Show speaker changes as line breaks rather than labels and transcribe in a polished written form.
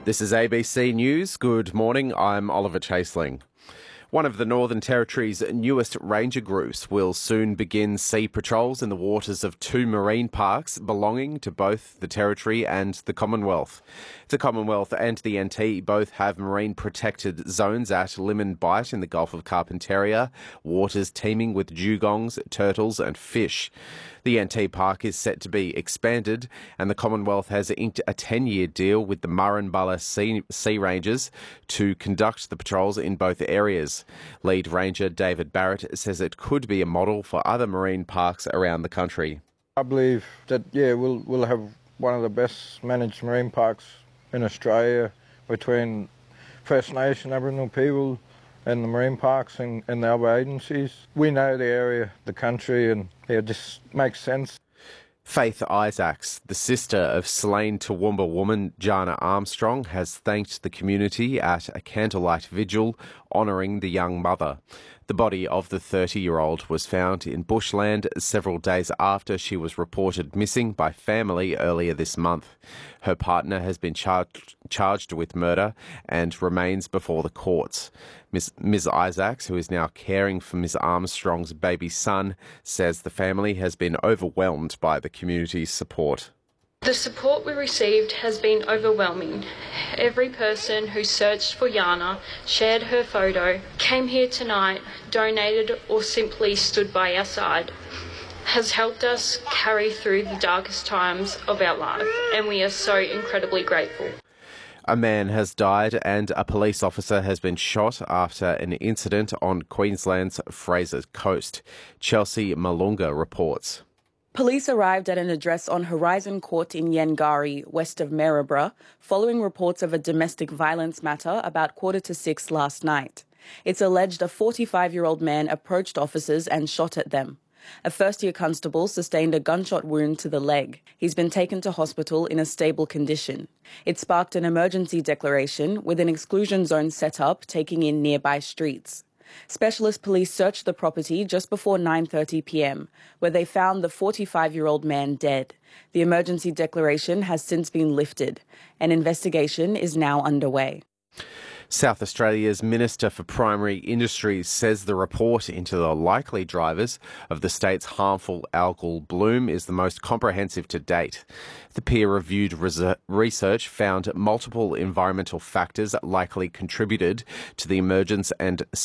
This is ABC News. Good morning, I'm Oliver Chaseling. One of the Northern Territory's newest ranger groups will soon begin sea patrols in the waters of two marine parks belonging to both the Territory and the Commonwealth. The Commonwealth and the NT both have marine protected zones at Limmen Bight in the Gulf of Carpentaria, waters teeming with dugongs, turtles and fish. The NT Park is set to be expanded, and the Commonwealth has inked a 10-year deal with the Murrumbulla Sea Rangers to conduct the patrols in both areas. Lead Ranger David Barrett says it could be a model for other marine parks around the country.
I believe that, we'll have one of the best managed marine parks in Australia between First Nation Aboriginal people and the marine parks and the other agencies. We know the area, the country, and it just makes sense.
Faith Isaacs, the sister of slain Toowoomba woman Jana Armstrong, has thanked the community at a candlelight vigil honouring the young mother. The body of the 30-year-old was found in bushland several days after she was reported missing by family earlier this month. Her partner has been charged with murder and remains before the courts. Ms. Isaacs, who is now caring for Ms. Armstrong's baby son, says the family has been overwhelmed by the community's support.
The support we received has been overwhelming. Every person who searched for Jana, shared her photo, came here tonight, donated or simply stood by our side has helped us carry through the darkest times of our life, and we are so incredibly grateful.
A man has died and a police officer has been shot after an incident on Queensland's Fraser Coast. Chelsea Malunga reports.
Police arrived at an address on Horizon Court in Yangari, west of Maryborough, following reports of a domestic violence matter about 5:45 last night. It's alleged a 45-year-old man approached officers and shot at them. A first-year constable sustained a gunshot wound to the leg. He's been taken to hospital in a stable condition. It sparked an emergency declaration with an exclusion zone set up, taking in nearby streets. Specialist police searched the property just before 9:30 p.m, where they found the 45-year-old man dead. The emergency declaration has since been lifted. An investigation is now underway.
South Australia's Minister for Primary Industries says the report into the likely drivers of the state's harmful algal bloom is the most comprehensive to date. The peer-reviewed research found multiple environmental factors likely contributed to the emergence and